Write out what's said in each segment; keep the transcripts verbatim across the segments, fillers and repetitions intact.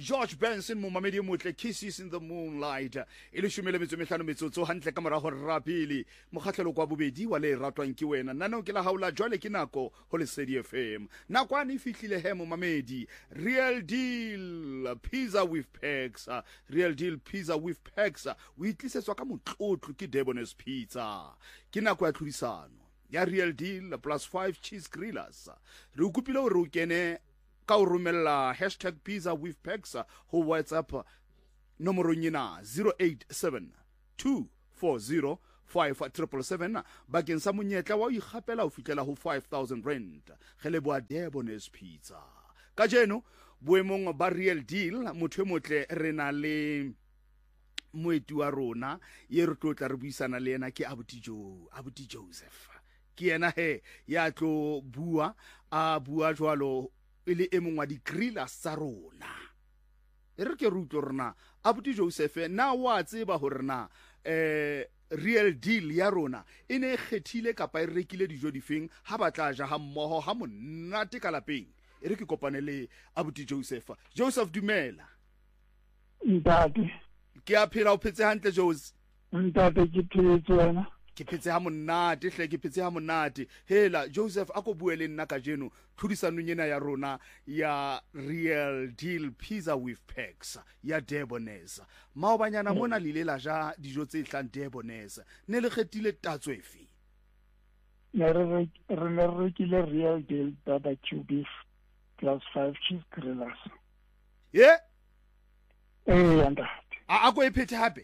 George Benson momamedi motle Kisses in the Moonlight e le shumele metso mehlano metsotso hantle ka mora ho rapile mokgahlelo kwa bobedi wa le ratwang ke wena nna ke la haula jwale ke nako ho le Sedi F M nakwana e fihlile he momamedi Real Deal Pizza with Pegs Real Deal Pizza with Pegs o itlisetswa ka motlotlo ke Debonair's Pizza ke nako ya tlhodisano ya Real Deal plus five cheese grillers re o kopile hore o kene ka o romella hashtag pizza with pegs ho WhatsApp nomoro nyina zero eight seven two four zero five seven seven bakeng sa monyetla wa o ikgapela ho fitlela ho five thousand rand ge le boa Debonair's Pizza ka jeno boemong ba Real Deal motho e motle re na le moeti wa rona ye re tlotla re buisana le yena ke Abuti Jo Abuti Joseph ke yena he ya tlo bua a bua jwalo ele e mongwa di grillers tsa rona e re ke ruto rona Abuti Joseph na wa tseba hore na eh Real Deal ya rona e ne kgethile kapa e rekile dijo difeng ha batla ja ha mmoho ha monate ka lapeng e re ke kopane le Abuti Joseph Joseph dumela ntate ke a phela o phetse hantle Joseph ntate ke phetse wena ke phetse ha monate hle ke phetse ha monate hela Joseph ako buele nna ka jeno tlhodisano nyena ya rona ya Real Deal Pizza with Pegs ya Debonair's maobanyana mona le ile la ja dijo tse hlang Debonair's ne le kgethile tatso efe ne re re ne re kile Real Deal barbecue beef plus five cheese grillers ye eh ntate a ako e phethe hape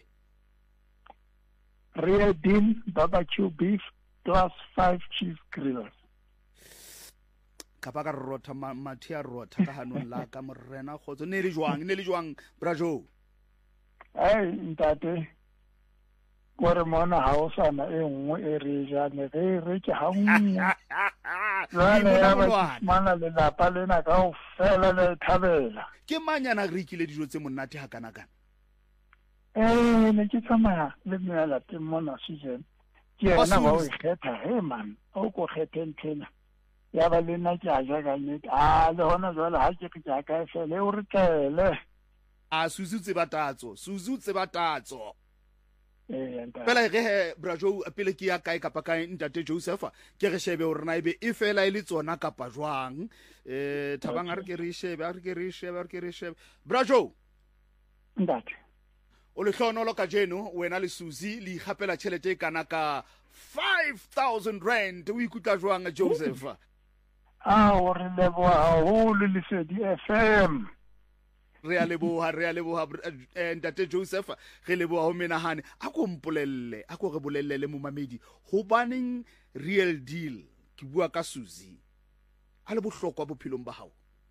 Real Deal barbecue beef plus five cheese grillers. Kapa ka rotha mathia rotha ka hanong la ka morena khotso ne le jwang ne le jwang brajo ai ntate gore mona ha o sana e nngwe e re ja ne re re ke ha nngwe jwale ya ba mana le lapa lena ka o fela le thabela ke manyana re ikile dijo tse monate ha kana kana eh ne ke tsamaya le nna la teng mona season ke yena ba o kgetha he man o ko kgetheng tena ya ba le nna ke a ja ka nnete a le hona jwale ha ke ke ja ka fele o re tlele a suzu tse batatso suzu tse batatso eh nta pela ge he brajo pele ke ya kae kapa kae ntate Joseph ke re shebe hore na ebe e fela ile tsona kapa jwang eh thabang a re ke re shebe a re ke re shebe a re ke re shebe brajo ntate o le hlonolo ka jeno wena le Suzi le igapela tšhelete kana ka five thousand rand o ikutla jwang Joseph ah o re leboha ho le Lesedi F M re a leboha re a leboha ntate Joseph ge leboha ho menahane a ko mpolelle a ko re bolelle mo mamedi ho baneng Real Deal ke bua ka Suzi a le bohlokwa bophelong ba hao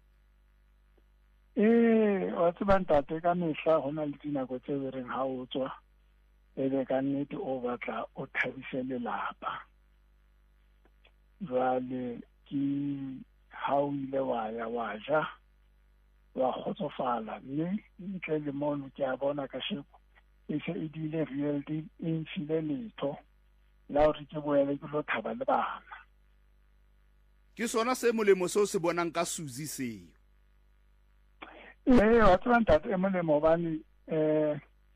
eh wa tseba ntate ka mehla hona le dinako tse reng ha o tswa e be ka nnete o batla o thabise lelapa jwale ke ha o ile wa ya wa ja wa kgotsofala mme ntle le mono ke a bona ka sheko e se e dile Real Deal e nfile letho la hore ke boele ke lo thaba le bana ke sona se molemo se o se bonang ka Suzi seo eh wa tseba ntate e molemo bane eh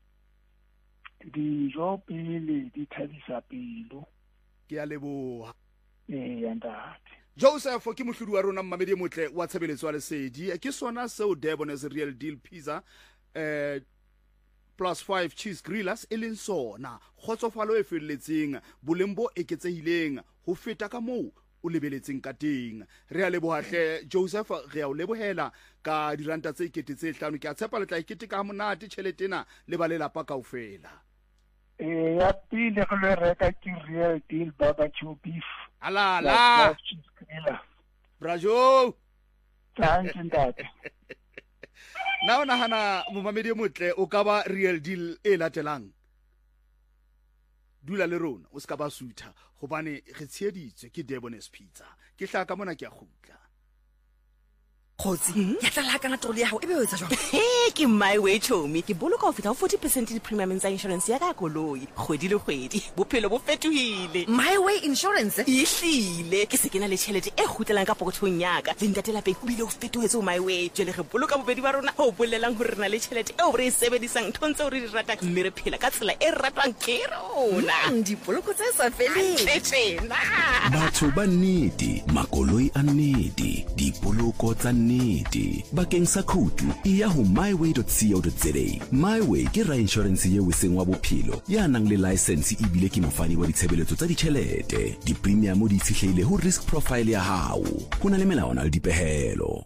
dijo pele di thabisa pelo ke a leboha eh ntate Joseph ke mohlodi wa rona mmamedi motle wa tshebeletso wa Lesedi ke sona seo Debonair's Real Deal Pizza eh plus five cheese grillers e leng sona kgotsofalo e felletseng bolembo eketsehileng ho feta ka moo o lebeletseng ka teng re a leboha hle Joseph re a o lebohela ka diranta tse ikete tse hlano ke a tshepa le tla ikete ka monate tšheletena le ba lelapa kaofela eh ya pele go le reka ke Real Deal barbecue beef ala la brajo thank you ntate na ona hana momamedi motle o ka ba Real Deal e latelang dula le rona o ska ba sutha gobane re tshieditswe ke Debonair's Pizza ke hla ka mona ke a khutla Kgotsi ya tla la kana tole ya hao ebe o etsa jwang? He ke my way chomi ke boloka ho feta forty percent di premium tsa insurance ya ka koloi kgwedi le kgwedi bophelo bo fetohile. My Way Insurance Ehlile ke se kena le tšhelete e kgutlelang ka pokothong ya ka le ntatela pe o bile o fetohetse my way jele re boloka bobedi ba rona ho bolelang hore rena le tšhelete eo re e sebedisang ntho tseo re di ratang mme re phela ka tsela e ratwang ke rona. dipoloko tse sa feleng. Tshena batho ba nnete makoloi a nnete dipoloko tsa nnete bakeng sa khoutu e ya ho my way dot co dot za. My Way ke ra insurance ye weseng wa bophelo ya nang le license e bile ke mofani wa ditshebeletso tsa ditjhelete di premium di tshihlile ho risk profile ya hao ho na le melawana le dipehelo.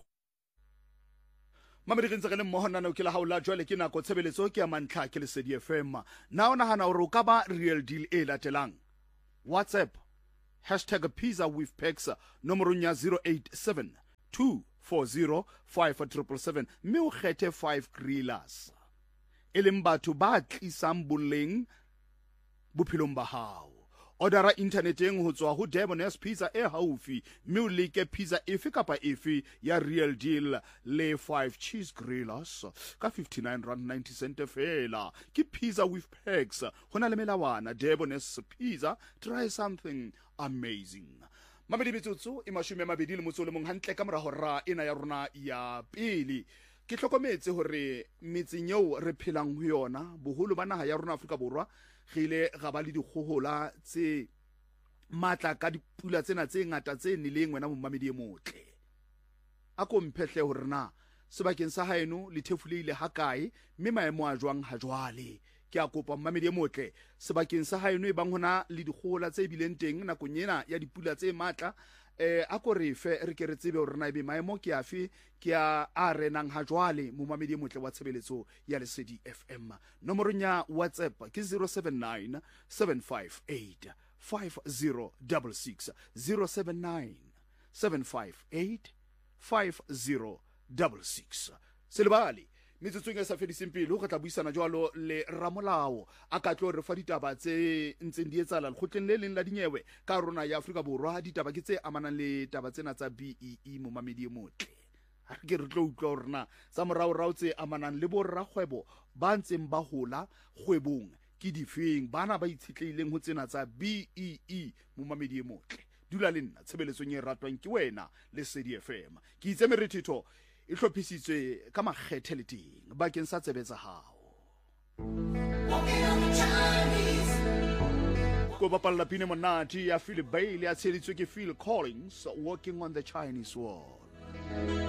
Mamedi re ntse re le mmoho nna ke la haola jwale ke nako tshebeletso ke ya mantlha ke Lesedi F M na ona hana hore o ka ba real deal e latelang WhatsApp hashtag pizza with pex nomoro nya zero eight seven two four zero five seven seven mme o kgethe five grillers e leng batho ba tlisang boleng bophelong ba hao. Ordera interneteng ho tswa ho Debonair's Pizza e haufi mme o leke pizza efe kapa efe ya real deal le five cheese grillers ka fifty-nine rand ninety cents fela. Ke pizza with pegs hona le melawana. Debonair's Pizza, try something amazing. Mamedi metsotso e mashome a mabedi le motso le mong hantle ka mora hora ena ya rona ya pele. Ke hlokometse hore metseng eo re phelang ho yona boholo ba naha ya rona Afrika Borwa re ile ga ba le dikgohola tse matla ka dipula tsena tse ngata tse nileng wena mommamedi e motle. A ko mphehle hore na sebakeng sa haeno le thefulile hakae mme maemo a jwang ha jwale. Ke a kopa mmamedi e motle sebakeng sa haeno e bang hona le dikgohola tse bileng teng nakong ena ya dipula tse matla eh a ko re fe re ke re tsebe hore na ebe maemo ke afi ke a a renang ha jwale mommamedi e motle wa tshebeletso ya Lesedi F M. Nomoro nya WhatsApp ke zero seven nine seven five eight five zero six six zero seven nine seven five eight five zero six six. Selebali metsotso e sa fediseng pele go tla buisana jwalo le ramolao a ka tlo re fa ditaba tse ntseng di etsala le khotleng le leng la dinyewe ka rona ya Afrika Borwa. Ditaba ke tse amanang le taba tsena tsa B E E mommamedi e motle. Ha ke re tlo utlwa rona tsa morao rao tse amanang le borra kgwebo ba ntseng ba hola kgwebong ke difeng bana ba itshitlehileng ho tsena tsa B E E mommamedi e motle. Dula le nna tshebeletsong e ratwang ke wena Lesedi F M. Ke itse merethetho e hlophisitswe ka makgethe le teng bakeng sa tsebetsa hao. Ko bapalla pine monate ya Philip Bailey a tsheditswe ke Phil Collins, Walking on the Chinese Wall.